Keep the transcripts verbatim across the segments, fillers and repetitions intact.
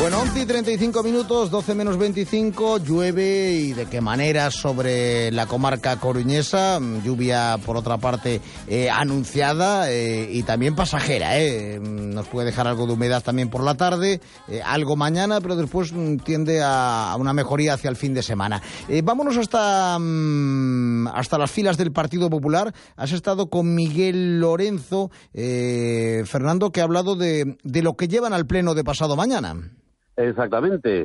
Bueno, once y treinta y cinco minutos, doce menos veinticinco, llueve y de qué manera sobre la comarca coruñesa, lluvia por otra parte eh, anunciada eh, y también pasajera, eh. Nos puede dejar algo de humedad también por la tarde, eh, algo mañana, pero después mm, tiende a, a una mejoría hacia el fin de semana. Eh, vámonos hasta, mm, hasta las filas del Partido Popular. Has estado con Miguel Lorenzo, eh, Fernando, que ha hablado de, de lo que llevan al pleno de pasado mañana. Exactamente.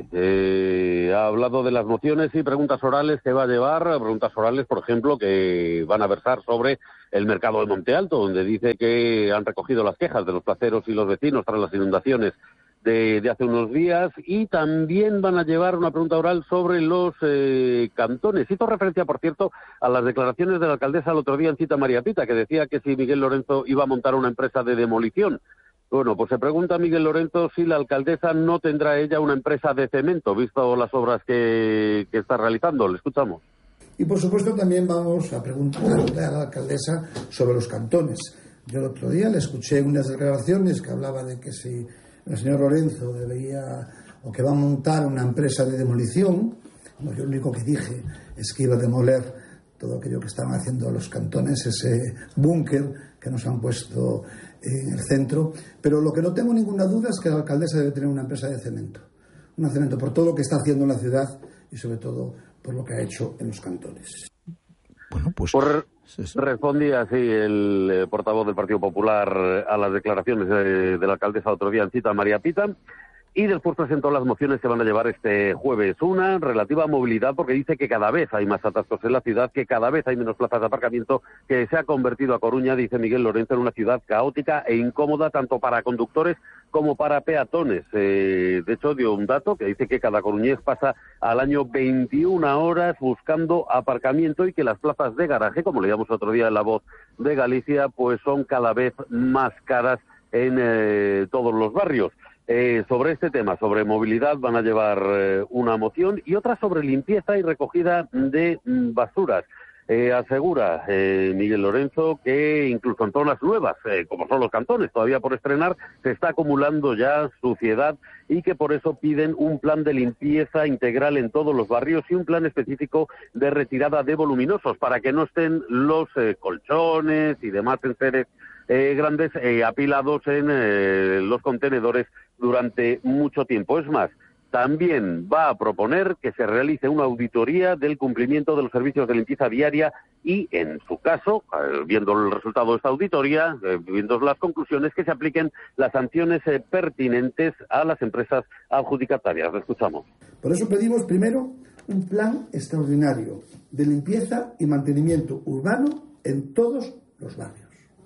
Eh, ha hablado de las mociones y preguntas orales que va a llevar, preguntas orales, por ejemplo, que van a versar sobre el mercado de Monte Alto, donde dice que han recogido las quejas de los placeros y los vecinos tras las inundaciones de, de hace unos días, y también van a llevar una pregunta oral sobre los eh, cantones. Hizo referencia, por cierto, a las declaraciones de la alcaldesa el otro día en Cita María Pita, que decía que si Miguel Lorenzo iba a montar una empresa de demolición. Bueno, pues se pregunta Miguel Lorenzo si la alcaldesa no tendrá ella una empresa de cemento, visto las obras que, que está realizando. Le escuchamos. Y por supuesto también vamos a preguntarle a la alcaldesa sobre los cantones. Yo el otro día le escuché unas declaraciones que hablaba de que si el señor Lorenzo debería o que va a montar una empresa de demolición. Bueno, yo lo único que dije es que iba a demoler todo aquello que estaban haciendo los cantones, ese búnker que nos han puesto en el centro, pero lo que no tengo ninguna duda es que la alcaldesa debe tener una empresa de cemento, un cemento por todo lo que está haciendo en la ciudad y sobre todo por lo que ha hecho en los cantones. Bueno, pues por, respondía así el eh, portavoz del Partido Popular a las declaraciones de, de la alcaldesa otro día en Cita María Pita. Y después presentó las mociones que van a llevar este jueves. Una relativa a movilidad, porque dice que cada vez hay más atascos en la ciudad, que cada vez hay menos plazas de aparcamiento, que se ha convertido a Coruña, dice Miguel Lorenzo, en una ciudad caótica e incómoda tanto para conductores como para peatones. Eh, de hecho, dio un dato que dice que cada coruñés pasa al año veintiuna horas buscando aparcamiento y que las plazas de garaje, como leíamos otro día en La Voz de Galicia, pues son cada vez más caras en eh, todos los barrios. Eh, sobre este tema, sobre movilidad, van a llevar eh, una moción y otra sobre limpieza y recogida de mm, basuras. Eh, asegura eh, Miguel Lorenzo que incluso en zonas nuevas, eh, como son los cantones, todavía por estrenar, se está acumulando ya suciedad y que por eso piden un plan de limpieza integral en todos los barrios y un plan específico de retirada de voluminosos para que no estén los eh, colchones y demás enseres Eh, grandes eh, apilados en eh, los contenedores durante mucho tiempo. Es más, también va a proponer que se realice una auditoría del cumplimiento de los servicios de limpieza diaria y, en su caso, eh, viendo el resultado de esta auditoría, eh, viendo las conclusiones, que se apliquen las sanciones eh, pertinentes a las empresas adjudicatarias. Lo escuchamos. Por eso pedimos primero un plan extraordinario de limpieza y mantenimiento urbano en todos los barrios,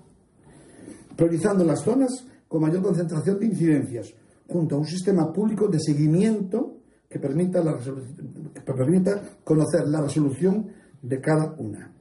priorizando las zonas con mayor concentración de incidencias, junto a un sistema público de seguimiento que permita, la que permita conocer la resolución de cada una.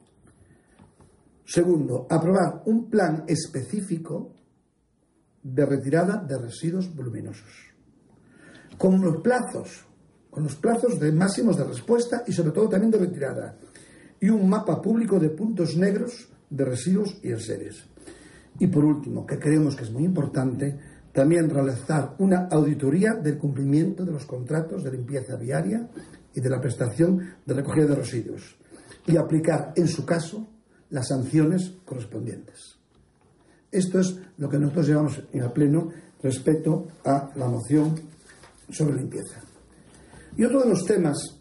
Segundo, aprobar un plan específico de retirada de residuos voluminosos, con los plazos, con los plazos de máximos de respuesta y sobre todo también de retirada, y un mapa público de puntos negros de residuos y enseres. Y por último, que creemos que es muy importante, también realizar una auditoría del cumplimiento de los contratos de limpieza viaria y de la prestación de recogida de residuos y aplicar, en su caso, las sanciones correspondientes. Esto es lo que nosotros llevamos en el Pleno respecto a la moción sobre limpieza. Y otro de los temas...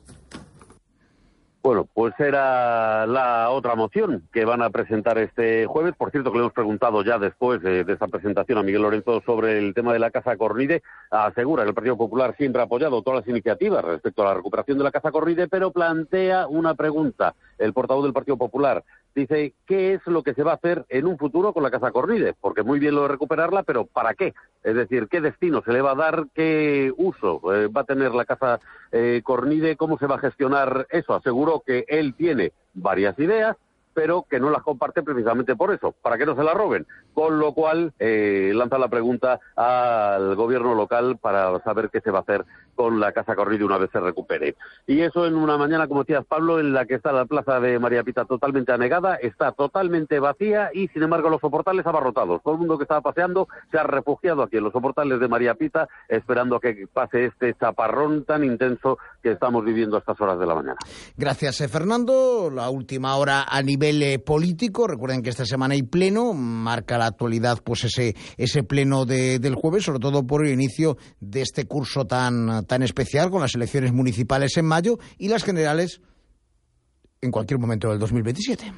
Bueno, pues era la otra moción que van a presentar este jueves. Por cierto, que le hemos preguntado ya después de, de esta presentación a Miguel Lorenzo sobre el tema de la Casa Cornide. Asegura que el Partido Popular siempre ha apoyado todas las iniciativas respecto a la recuperación de la Casa Cornide, pero plantea una pregunta. El portavoz del Partido Popular dice, ¿qué es lo que se va a hacer en un futuro con la Casa Cornide? Porque muy bien lo de recuperarla, pero ¿para qué? Es decir, ¿qué destino se le va a dar? ¿Qué uso eh, va a tener la Casa eh, Cornide? ¿Cómo se va a gestionar eso? Aseguró que él tiene varias ideas, pero que no las comparte precisamente por eso, para que no se las roben. Con lo cual, eh, lanza la pregunta al gobierno local para saber qué se va a hacer con la Casa Corridi una vez se recupere. Y eso en una mañana, como decías, Pablo, en la que está la plaza de María Pita totalmente anegada, está totalmente vacía y, sin embargo, los soportales abarrotados. Todo el mundo que estaba paseando se ha refugiado aquí en los soportales de María Pita, esperando a que pase este chaparrón tan intenso que estamos viviendo a estas horas de la mañana. Gracias, eh, Fernando. La última hora a nivel eh, político. Recuerden que esta semana hay pleno, marca la actualidad pues ese ese pleno de, del jueves, sobre todo por el inicio de este curso tan, tan especial, con las elecciones municipales en mayo y las generales en cualquier momento del dos mil veintisiete.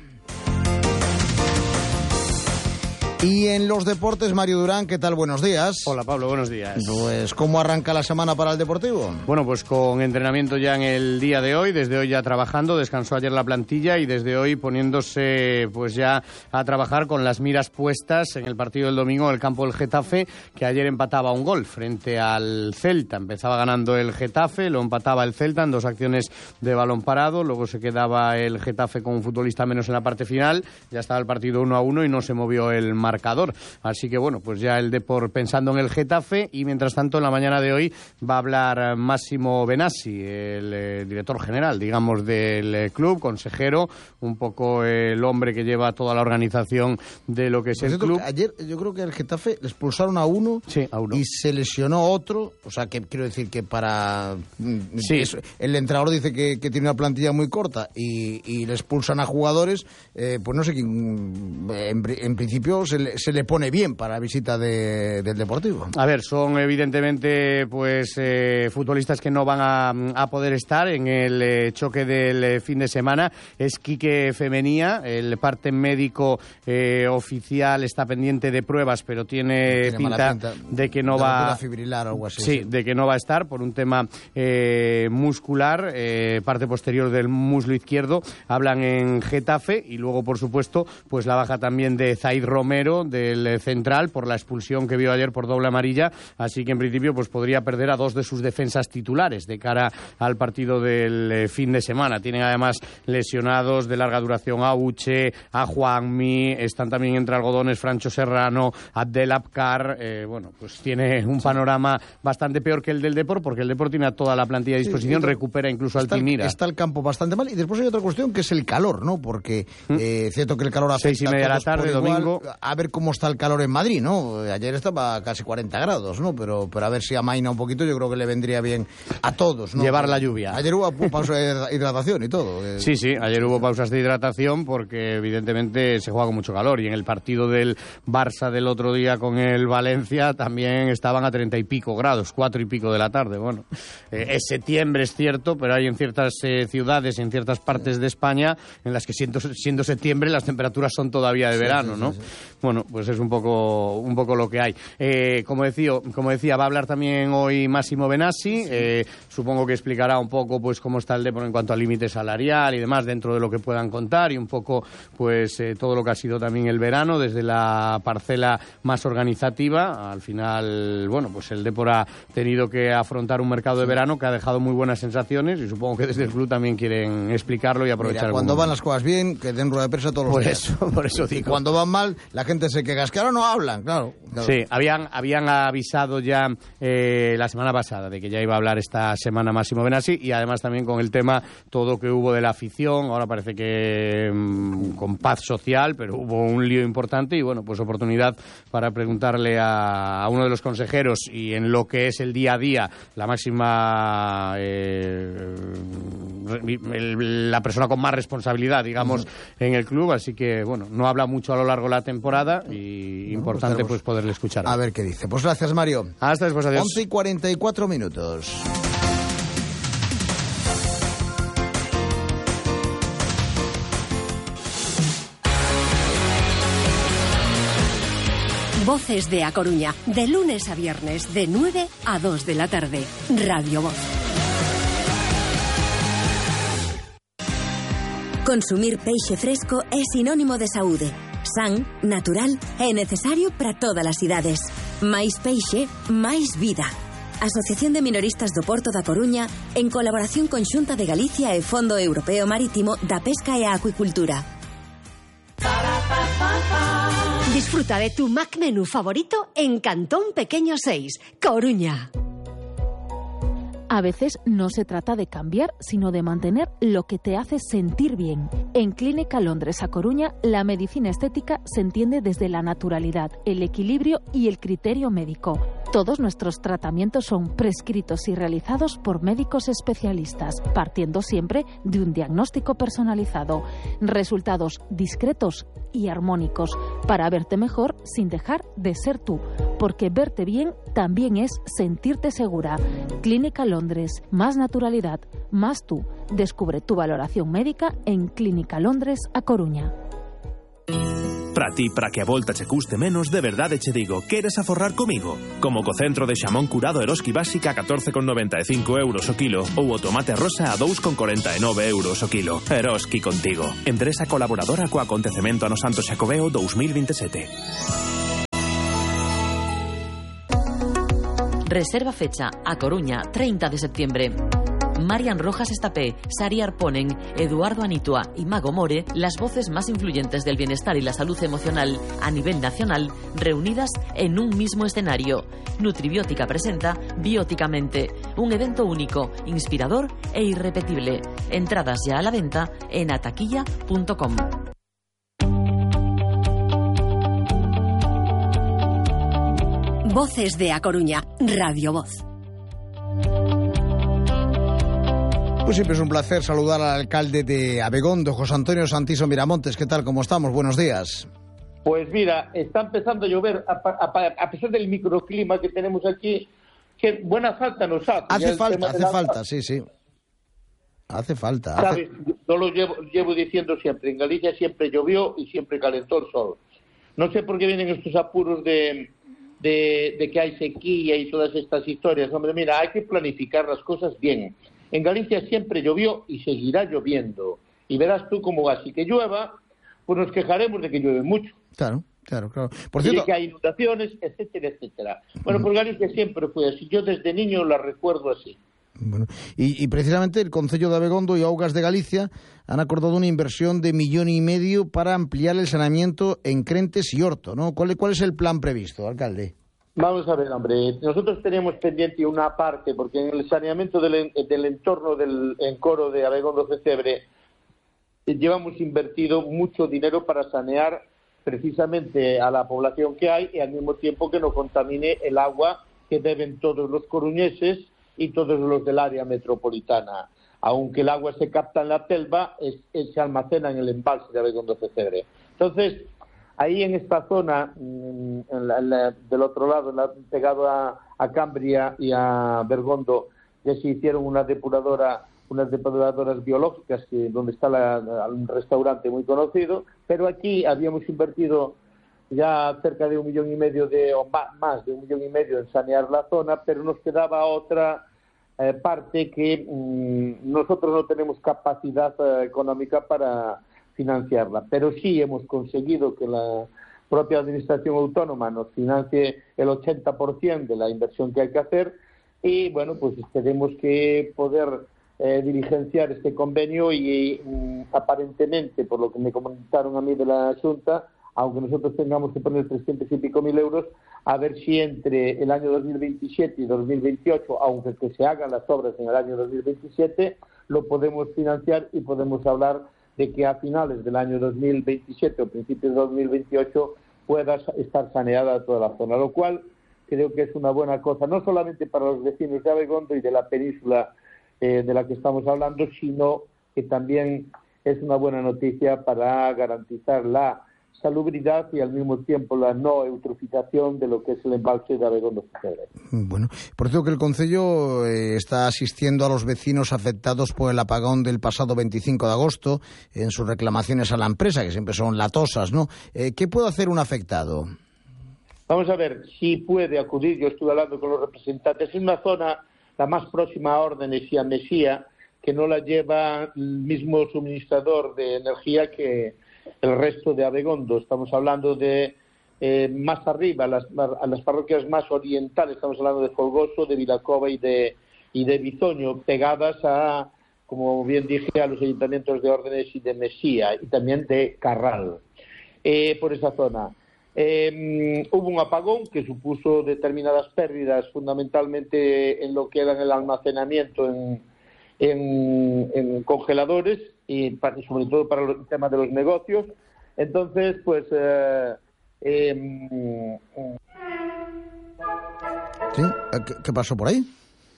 Y en los deportes, Mario Durán, ¿qué tal? Buenos días. Hola, Pablo, buenos días. Pues, ¿cómo arranca la semana para el Deportivo? Bueno, pues con entrenamiento ya en el día de hoy, desde hoy ya trabajando, descansó ayer la plantilla y desde hoy poniéndose pues ya a trabajar con las miras puestas en el partido del domingo en el campo del Getafe, que ayer empataba un gol frente al Celta. Empezaba ganando el Getafe, lo empataba el Celta en dos acciones de balón parado, luego se quedaba el Getafe con un futbolista menos en la parte final, ya estaba el partido uno a uno y no se movió el marcador. Así que bueno, pues ya el Depor pensando en el Getafe y mientras tanto en la mañana de hoy va a hablar Massimo Benassi, el eh, director general, digamos, del eh, club, consejero, un poco el hombre que lleva toda la organización de lo que es Por el cierto, club. Ayer yo creo que el Getafe le expulsaron a uno, sí, a uno y se lesionó otro, o sea que quiero decir que para... Sí. Eso, el entrenador dice que, que tiene una plantilla muy corta y, y le expulsan a jugadores, eh, pues no sé quién, en, en principio se le, se le pone bien para la visita de, del Deportivo. A ver, son evidentemente pues eh, futbolistas que no van a, a poder estar en el eh, choque del eh, fin de semana. Es Quique Femenía, el parte médico eh, oficial está pendiente de pruebas, pero tiene, tiene pinta, pinta de que no de va fibrilar o algo así. Sí, sí, de que no va a estar por un tema eh, muscular, eh, parte posterior del muslo izquierdo. Hablan en Getafe y luego, por supuesto, pues la baja también de Zaid Romero, del central, por la expulsión que vio ayer por doble amarilla, así que en principio pues podría perder a dos de sus defensas titulares de cara al partido del eh, fin de semana. Tienen además lesionados de larga duración a Uche, a Juanmi, están también entre algodones Francho Serrano, Abdel Abkar, eh, bueno, pues tiene un panorama bastante peor que el del Depor, porque el Depor tiene a toda la plantilla a disposición, sí, recupera incluso al Altimira. Está el campo bastante mal y después hay otra cuestión que es el calor, ¿no? Porque ¿Mm? eh, cierto que el calor afecta seis y media de la tarde, domingo. A ver cómo está el calor en Madrid, ¿no? Ayer estaba casi cuarenta grados, ¿no? Pero, pero a ver si amaina un poquito, yo creo que le vendría bien a todos, ¿no? Llevar la lluvia. Ayer hubo pausa de hidratación y todo. Sí, sí, ayer hubo pausas de hidratación porque evidentemente se juega con mucho calor y en el partido del Barça del otro día con el Valencia también estaban a treinta y pico grados, cuatro y pico de la tarde. Bueno, eh, es septiembre, es cierto, pero hay en ciertas eh, ciudades, en ciertas partes de España en las que siendo, siendo septiembre las temperaturas son todavía de verano, sí, sí, ¿no? Sí, sí. Bueno, pues es un poco un poco lo que hay. Eh, como decía, como decía, va a hablar también hoy Massimo Benassi. Eh, supongo que explicará un poco pues cómo está el Depor en cuanto al límite salarial y demás dentro de lo que puedan contar y un poco pues eh, todo lo que ha sido también el verano desde la parcela más organizativa. Al final, bueno, pues el Depor ha tenido que afrontar un mercado de verano que ha dejado muy buenas sensaciones y supongo que desde el club también quieren explicarlo y aprovechar. Mira, cuando van las cosas bien, que den rueda de prensa todos los por días. Eso, por eso digo. Y cuando van mal, la gente se queja, es que ahora no hablan, claro. claro. Sí, habían, habían avisado ya eh, la semana pasada de que ya iba a hablar esta semana Massimo Benassi y además también con el tema todo que hubo de la afición. Ahora parece que mmm, con paz social, pero hubo un lío importante y bueno, pues oportunidad para preguntarle a, a uno de los consejeros y en lo que es el día a día, la máxima eh, el, la persona con más responsabilidad, digamos, uh-huh. en el club, así que bueno, no habla mucho a lo largo de la temporada y no, importante pues, pues poderle escuchar. A ver qué dice. Pues gracias, Mario. Hasta después, adiós. once y cuarenta y cuatro minutos. Voces de A Coruña, de lunes a viernes, de nueve a dos de la tarde. Radio Voz. Consumir peixe fresco é sinónimo de saúde. San, natural e necesario para todas as idades. Máis peixe, máis vida. Asociación de Minoristas do Porto da Coruña, en colaboración con Xunta de Galicia e Fondo Europeo Marítimo da Pesca e a Acuicultura. Disfruta de tu Mac Menú favorito en Cantón Pequeño seis, Coruña. A veces no se trata de cambiar, sino de mantener lo que te hace sentir bien. En Clínica Londres A Coruña, la medicina estética se entiende desde la naturalidad, el equilibrio y el criterio médico. Todos nuestros tratamientos son prescritos y realizados por médicos especialistas, partiendo siempre de un diagnóstico personalizado. Resultados discretos y armónicos, para verte mejor sin dejar de ser tú. Porque verte bien también es sentirte segura. Clínica Londres, más naturalidad, más tú. Descubre tu valoración médica en Clínica Londres A Coruña. Para ti, para que a volta che custe menos, de verdade che digo, queres aforrar comigo? Como co centro de xamón curado Eroski básica a catorce con noventa e cinco euros o kilo ou o tomate rosa a dous con corenta e nove euros o kilo. Eroski contigo. Empresa colaboradora co acontecemento ano Santo Xacobeo dous mil veintisiete. Reserva fecha A Coruña, treinta de septiembre. Marian Rojas Estapé, Sari Arponen, Eduardo Anitua y Mago More, las voces más influyentes del bienestar y la salud emocional a nivel nacional, reunidas en un mismo escenario. Nutribiótica presenta Bióticamente, un evento único, inspirador e irrepetible. Entradas ya a la venta en ataquilla punto com. Voces de A Coruña, Radio Voz. Pues siempre es un placer saludar al alcalde de Abegondo, José Antonio Santiso Miramontes. ¿Qué tal? ¿Cómo estamos? Buenos días. Pues mira, está empezando a llover, a, a, a pesar del microclima que tenemos aquí, que buena falta nos hace. Hace falta, hace falta, sí, sí. Hace falta. ¿Sabes? Hace... Yo lo llevo, llevo diciendo siempre, en Galicia siempre llovió y siempre calentó el sol. No sé por qué vienen estos apuros de, de, de que hay sequía y todas estas historias. Hombre, mira, hay que planificar las cosas bien. En Galicia siempre llovió y seguirá lloviendo. Y verás tú cómo así que llueva, pues nos quejaremos de que llueve mucho. Claro, claro, claro. Por cierto, y de que hay inundaciones, etcétera, etcétera. Bueno, uh-huh. Pues Galicia siempre fue así. Yo desde niño la recuerdo así. Bueno, y, y precisamente el Concello de Abegondo y Augas de Galicia han acordado una inversión de millón y medio para ampliar el saneamiento en Crentes y Horto, ¿no? ¿Cuál, cuál es el plan previsto, alcalde? Vamos a ver, hombre, nosotros tenemos pendiente una parte, porque en el saneamiento del, del entorno del encoro de Abegondo Cesebre llevamos invertido mucho dinero para sanear precisamente a la población que hay y al mismo tiempo que no contamine el agua que beben todos los coruñeses y todos los del área metropolitana. Aunque el agua se capta en la telva, es, es, se almacena en el embalse de Abegondo Cesebre. Entonces, ahí en esta zona, en la, en la, del otro lado, en la, pegado a, a Cambria y a Bergondo, ya se hicieron una depuradora, unas depuradoras biológicas que, donde está la, la, un restaurante muy conocido, pero aquí habíamos invertido ya cerca de un millón y medio de, o más, más de un millón y medio en sanear la zona, pero nos quedaba otra eh, parte que mmm, nosotros no tenemos capacidad eh, económica para financiarla, pero sí hemos conseguido que la propia administración autónoma nos financie el ochenta por ciento de la inversión que hay que hacer y bueno, pues esperemos que poder eh, diligenciar este convenio y mm, aparentemente, por lo que me comentaron a mí de la Junta, aunque nosotros tengamos que poner trescientos y pico mil euros, a ver si entre el año dos mil veintisiete y dos mil veintiocho, aunque que se hagan las obras en el año dos mil veintisiete, lo podemos financiar y podemos hablar de que a finales del año dos mil veintisiete o principios de dos mil veintiocho pueda estar saneada toda la zona, lo cual creo que es una buena cosa, no solamente para los vecinos de Abegondo y de la península eh, de la que estamos hablando, sino que también es una buena noticia para garantizar la salubridad y al mismo tiempo la no eutrofización de lo que es el embalse de Abegondo Cesebre. Bueno, por cierto que el Concello eh, está asistiendo a los vecinos afectados por el apagón del pasado veinticinco de agosto en sus reclamaciones a la empresa, que siempre son latosas, ¿no? Eh, ¿Qué puede hacer un afectado? Vamos a ver si puede acudir. Yo estuve hablando con los representantes. Es una zona la más próxima a Órdenes y a Mesía, que no la lleva el mismo suministrador de energía que el resto de Abegondo. Estamos hablando de eh, más arriba, las, a las parroquias más orientales, estamos hablando de Folgoso, de Vilacova y de, y de Bizoño, pegadas a, como bien dije, a los ayuntamientos de Órdenes y de Mesía, y también de Carral, eh, por esa zona. Eh, hubo un apagón que supuso determinadas pérdidas, fundamentalmente en lo que era el almacenamiento en, en, en congeladores y para, sobre todo para el tema de los negocios. Entonces, pues... Eh, eh, ¿Sí? ¿Qué, qué pasó por ahí?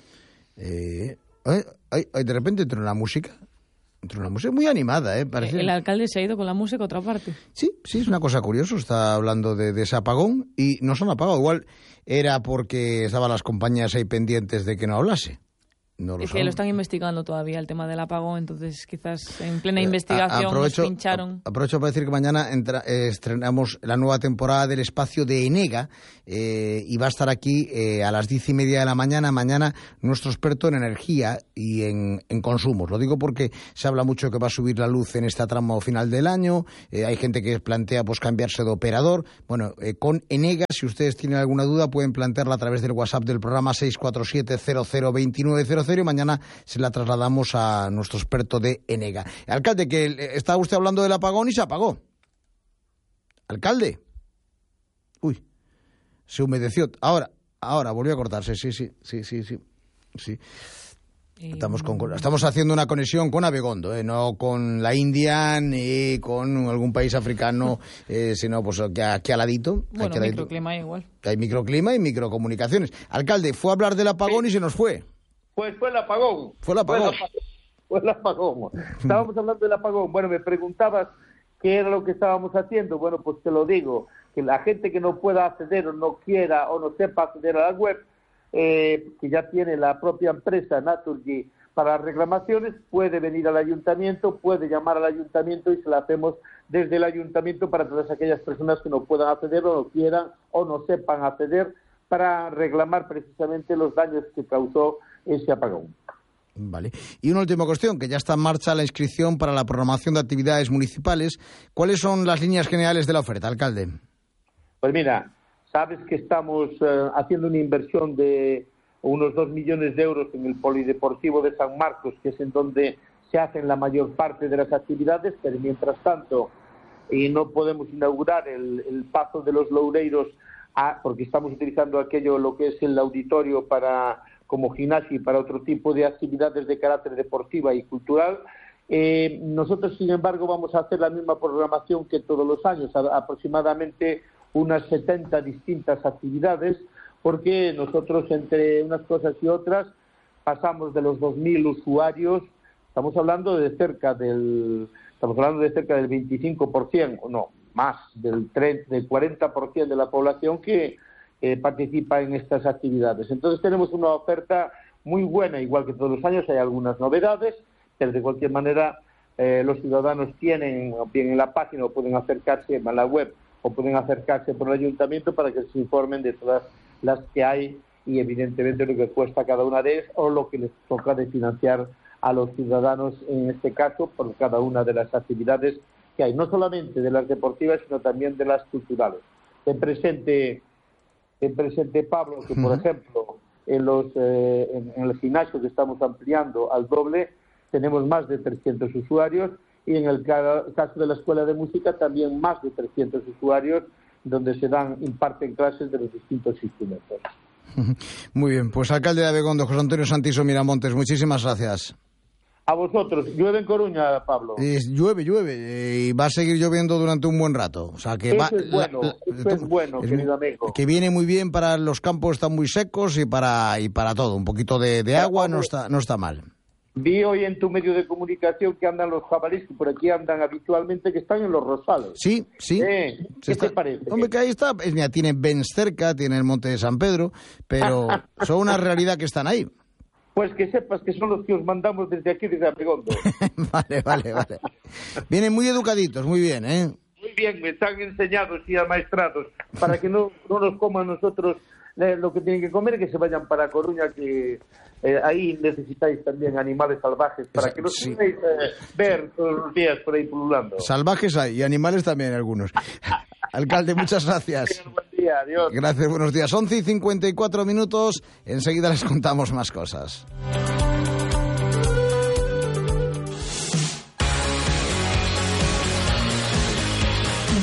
Eh, ay, ay, ay, de repente entró una música. Entró una música muy animada, ¿eh? Parece... El alcalde se ha ido con la música a otra parte. Sí, sí, es una cosa curiosa. Está hablando de, de ese apagón y no se han apagado. Igual era porque estaban las compañías ahí pendientes de que no hablase. No lo es que lo están investigando todavía el tema del apagón, entonces quizás en plena investigación aprovecho, nos pincharon. Aprovecho para decir que mañana entra, eh, estrenamos la nueva temporada del espacio de Enega eh, y va a estar aquí eh, a las diez y media de la mañana. Mañana nuestro experto en energía y en, en consumos. Lo digo porque se habla mucho que va a subir la luz en este tramo final del año. Eh, hay gente que plantea pues cambiarse de operador. Bueno, eh, con Enega, si ustedes tienen alguna duda, pueden plantearla a través del WhatsApp del programa seis cuatro siete cero cero dos nueve cero cero y mañana se la trasladamos a nuestro experto de Enega. Alcalde, que estaba usted hablando del apagón y se apagó. Alcalde. Uy, se humedeció. Ahora, ahora volvió a cortarse. Sí, sí, sí, sí, sí. sí. Estamos, con, estamos haciendo una conexión con Abegondo, ¿eh? No con la India ni con algún país africano, eh, sino pues aquí, aquí al ladito. Bueno, aquí al ladito. Microclima igual. Hay microclima y microcomunicaciones. Alcalde, fue a hablar del apagón y se nos fue. Pues fue el apagón. Fue el apagón. Fue el apagón. Estábamos hablando del apagón. Bueno, me preguntabas qué era lo que estábamos haciendo. Bueno, pues te lo digo, que la gente que no pueda acceder o no quiera o no sepa acceder a la web, eh, que ya tiene la propia empresa Naturgy para reclamaciones, puede venir al ayuntamiento, puede llamar al ayuntamiento y se la hacemos desde el ayuntamiento para todas aquellas personas que no puedan acceder o no quieran o no sepan acceder para reclamar precisamente los daños que causó ese apagón. Vale. Y una última cuestión, que ya está en marcha la inscripción para la programación de actividades municipales. ¿Cuáles son las líneas generales de la oferta, alcalde? Pues mira, sabes que estamos eh, haciendo una inversión de unos dos millones de euros en el Polideportivo de San Marcos, que es en donde se hacen la mayor parte de las actividades, pero mientras tanto y no podemos inaugurar el, el Pazo de los Loureiros a, porque estamos utilizando aquello, lo que es el auditorio para como gimnasio y para otro tipo de actividades de carácter deportiva y cultural. Eh, nosotros, sin embargo, vamos a hacer la misma programación que todos los años, a, aproximadamente unas setenta distintas actividades, porque nosotros, entre unas cosas y otras, pasamos de los dos mil usuarios, estamos hablando de cerca del, estamos hablando de cerca del veinticinco por ciento, o no, más, del, treinta, del cuarenta por ciento de la población que Eh, participa en estas actividades. Entonces tenemos una oferta muy buena, igual que todos los años. Hay algunas novedades, pero de cualquier manera eh, los ciudadanos tienen, bien en la página, o pueden acercarse a la web, o pueden acercarse por el ayuntamiento para que se informen de todas las que hay y evidentemente lo que cuesta cada una de ellas o lo que les toca de financiar a los ciudadanos, en este caso, por cada una de las actividades que hay, no solamente de las deportivas, sino también de las culturales. En presente En presente Pablo, que por ejemplo en, los, eh, en, en el gimnasio que estamos ampliando al doble tenemos más de trescientos usuarios y en el caso de la escuela de música también más de trescientos usuarios donde se dan, imparten clases de los distintos instrumentos. Muy bien, pues alcalde de Abegondo, José Antonio Santiso Miramontes, muchísimas gracias. A vosotros. Llueve en Coruña, Pablo. Eh, llueve, llueve. Eh, y va a seguir lloviendo durante un buen rato. O sea que eso va, es bueno, la, la, eso es bueno, es, querido amigo. Que viene muy bien para los campos, están muy secos y para y para todo. Un poquito de, de agua no está no está mal. Vi hoy en tu medio de comunicación que andan los jabalíes, que por aquí andan habitualmente, que están en los rosales. Sí, sí. Eh, ¿Qué está, te parece? Hombre, que ahí está. Mira, tiene Benz cerca, tiene el Monte de San Pedro, pero son una realidad que están ahí. Pues que sepas que son los que os mandamos desde aquí, desde Abegondo. Vale, vale, vale. Vienen muy educaditos, muy bien, ¿eh? Muy bien, me están enseñados y amaestrados para que no, no nos coman nosotros eh, lo que tienen que comer, que se vayan para Coruña, que eh, ahí necesitáis también animales salvajes para que los sí. podáis eh, ver todos los días por ahí pululando. Salvajes hay y animales también algunos. Alcalde, muchas gracias. Buen día, adiós. Gracias, buenos días. once y cincuenta y cuatro minutos. Enseguida les contamos más cosas.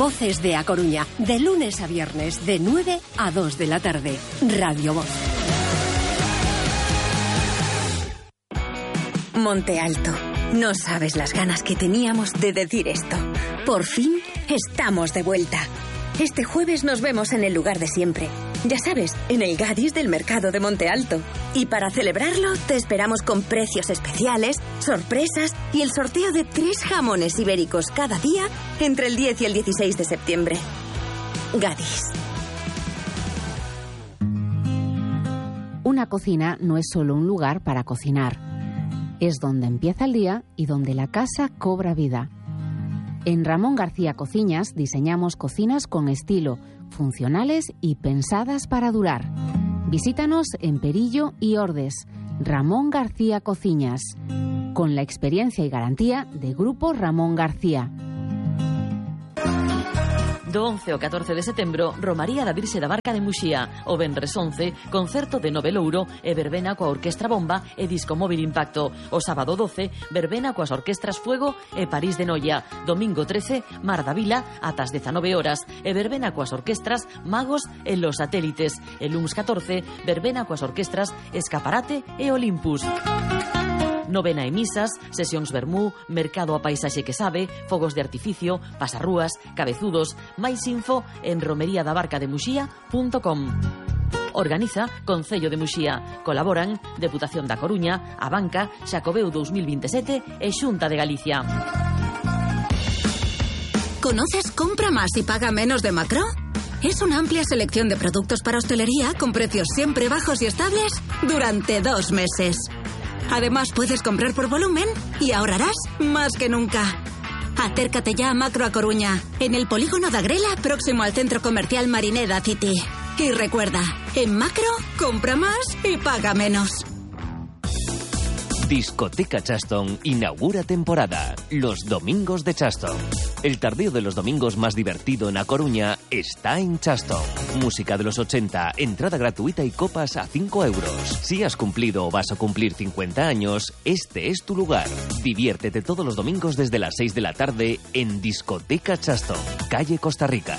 Voces de A Coruña, de lunes a viernes, de nueve a dos de la tarde. Radio Voz. Monte Alto. No sabes las ganas que teníamos de decir esto. Por fin estamos de vuelta. Este jueves nos vemos en el lugar de siempre. Ya sabes, en el Gadis del Mercado de Monte Alto. Y para celebrarlo, te esperamos con precios especiales, sorpresas y el sorteo de tres jamones ibéricos cada día entre el diez y el dieciséis de septiembre. Gadis. Una cocina no es solo un lugar para cocinar. Es donde empieza el día y donde la casa cobra vida. En Ramón García Cocinas diseñamos cocinas con estilo, funcionales y pensadas para durar. Visítanos en Perillo y Ordes. Ramón García Cocinas, con la experiencia y garantía de Grupo Ramón García. Do once ao catorce de setembro, Romaría da Virxe da Barca de Muxía. O venres once, concerto de Nove Louro e verbena coa Orquestra Bomba e Disco Móvil Impacto. O sábado doce, verbena coas Orquestras Fuego e París de Noia. Domingo trece, Mar da Vila ata as dezanove horas e verbena coas Orquestras Magos e Los Satélites. E luns catorce, verbena coas Orquestras Escaparate e Olympus. Novena e misas, sesións vermú, mercado a paisaxe que sabe, fogos de artificio, pasarrúas, cabezudos. Máis info en romería da barca de muxía punto com. Organiza Concello de Muxía. Colaboran Deputación da Coruña, a Banca, Xacobeo dos mil veintisiete e Xunta de Galicia. ¿Conoces Compra Más y Paga Menos de Macro? Es una amplia selección de productos para hostelería con precios siempre bajos y estables durante dos meses. Además, puedes comprar por volumen y ahorrarás más que nunca. Acércate ya a Macro a Coruña, en el polígono de Agrela, próximo al centro comercial Marineda City. Y recuerda, en Macro, compra más y paga menos. Discoteca Chaston inaugura temporada. Los domingos de Chaston. El tardeo de los domingos más divertido en A Coruña está en Chaston. Música de los ochenta, entrada gratuita y copas a cinco euros. Si has cumplido o vas a cumplir cincuenta años, este es tu lugar. Diviértete todos los domingos desde las seis de la tarde en Discoteca Chaston, calle Costa Rica.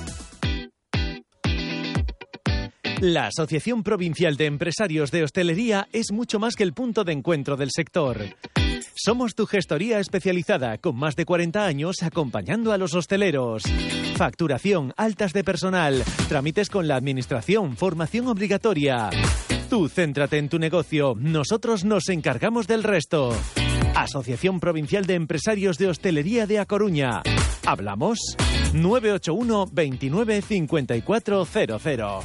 La Asociación Provincial de Empresarios de Hostelería es mucho más que el punto de encuentro del sector. Somos tu gestoría especializada, con más de cuarenta años acompañando a los hosteleros. Facturación, altas de personal, trámites con la administración, formación obligatoria. Tú céntrate en tu negocio, nosotros nos encargamos del resto. Asociación Provincial de Empresarios de Hostelería de A Coruña. ¿Hablamos? nueve ocho uno, veintinueve, cincuenta y cuatro cero cero.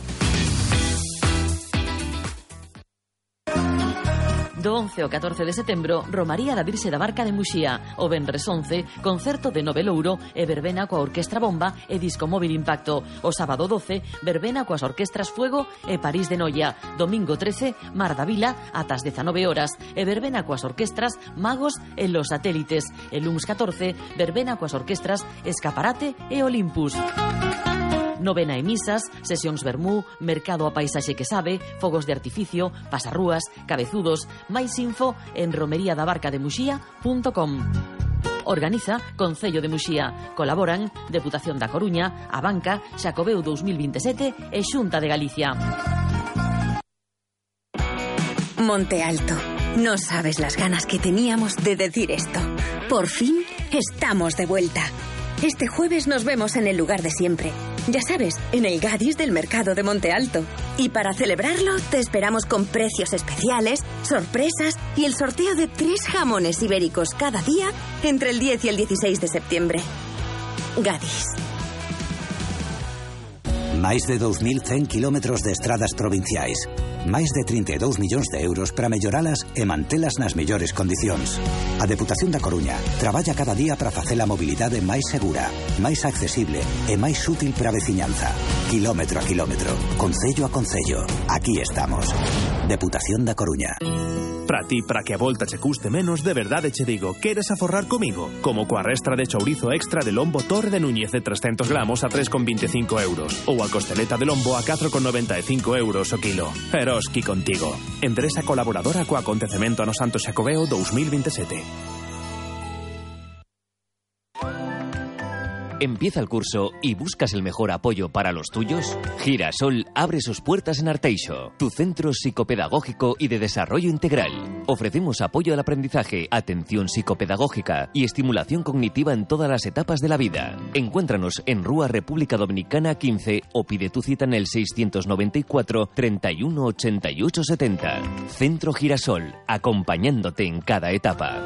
Do once ao catorce de setembro, Romaría da Virxe da Barca de Muxía. O venres once, concerto de Nove Louro e verbena coa Orquestra Bomba e Disco Móvil Impacto. O sábado doce, verbena coas Orquestras Fuego e París de Noia. Domingo trece, Mar da Vila ata as dezanove horas e verbena coas Orquestras Magos e Los Satélites. E luns catorce, verbena coas Orquestras Escaparate e Olympus. Novena e misas, sesións vermú, mercado a paisaxe que sabe, fogos de artificio, pasarrúas, cabezudos. Máis info en romería da barca de muxía punto com. Organiza Concello de Muxía. Colaboran Deputación da Coruña, a Banca, Xacobeo dos mil veintisiete e Xunta de Galicia. Monte Alto. No sabes las ganas que teníamos de decir esto. Por fin estamos de vuelta. Este jueves nos vemos en el lugar de siempre. Ya sabes, en el Gadis del Mercado de Monte Alto. Y para celebrarlo, te esperamos con precios especiales, sorpresas y el sorteo de tres jamones ibéricos cada día entre el diez y el dieciséis de septiembre. Gadis. Máis de dous mil cen kilómetros de estradas provinciais. Máis de trinta e dous millóns de euros para melloralas e mantelas nas mellores condicións. A Deputación da Coruña traballa cada día para facer a mobilidade máis segura, máis accesible e máis útil para a veciñanza. Kilómetro a kilómetro, concello a concello. Aquí estamos. Deputación da Coruña. Para ti, para que a volta che custe menos, de verdade che digo, queres aforrar comigo? Como coa restra de chourizo extra de lombo Torre de Núñez de trescentos gramos a tres con veinticinco euros. Ou a costeleta de lombo a catro con noventa e cinco euros o kilo. Eroski contigo. Empresa colaboradora co acontecemento a no Santo Xacobeo dos mil veintisiete. ¿Empieza el curso y buscas el mejor apoyo para los tuyos? Girasol abre sus puertas en Arteixo, tu centro psicopedagógico y de desarrollo integral. Ofrecemos apoyo al aprendizaje, atención psicopedagógica y estimulación cognitiva en todas las etapas de la vida. Encuéntranos en Rúa República Dominicana quince o pide tu cita en el seiscientos noventa y cuatro, treinta y uno, ochenta y ocho, setenta. Centro Girasol, acompañándote en cada etapa.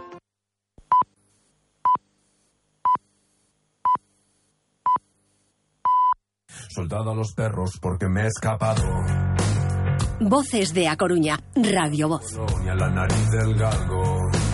Soldado a los perros porque me he escapado. Voces de A Coruña, Radio Voz. Y a la nariz del galgo.